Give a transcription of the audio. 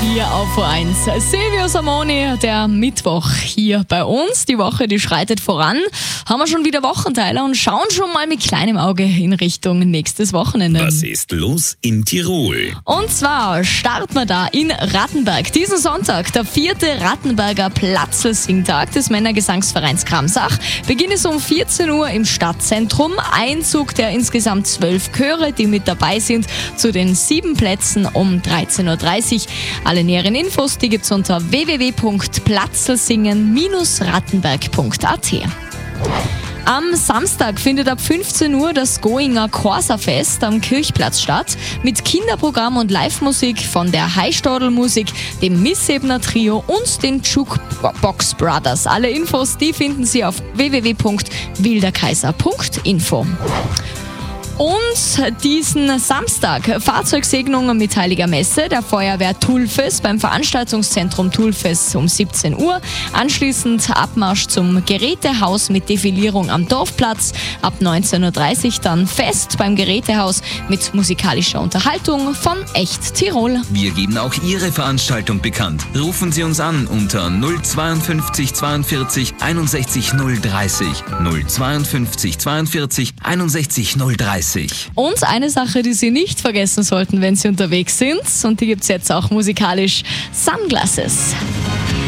hier auf O1. Silvio Samoni, der Mittwoch hier bei uns. Die Woche, die schreitet voran. Haben wir schon wieder Wochenteiler und schauen schon mal mit kleinem Auge in Richtung nächstes Wochenende. Was ist los in Tirol? Und zwar starten wir da in Rattenberg. Diesen Sonntag, der 4. Rattenberger Platzl-Singtag des Männergesangsvereins Kramsach. Beginn ist um 14 Uhr im Stadtzentrum. Einzug der insgesamt 12 Chöre, die mit dabei sind, zu den 7 Plätzen um 13.30 Uhr. Alle näheren Infos, die gibt's unter www.platzlsingen-rattenberg.at. Am Samstag findet ab 15 Uhr das Goinger Corsa-Fest am Kirchplatz statt mit Kinderprogramm und Live-Musik von der Heistadl-Musik, dem Missebner Trio und den Jukebox Brothers. Alle Infos, die finden Sie auf www.wilderkaiser.info. Und diesen Samstag Fahrzeugsegnungen mit Heiliger Messe der Feuerwehr Tulfes beim Veranstaltungszentrum Tulfes um 17 Uhr. Anschließend Abmarsch zum Gerätehaus mit Defilierung am Dorfplatz. Ab 19.30 Uhr dann Fest beim Gerätehaus mit musikalischer Unterhaltung von Echt Tirol. Wir geben auch Ihre Veranstaltung bekannt. Rufen Sie uns an unter 052 42 61 030. 052 42 61 030. Und eine Sache, die Sie nicht vergessen sollten, wenn Sie unterwegs sind, und die gibt es jetzt auch musikalisch: Sunglasses.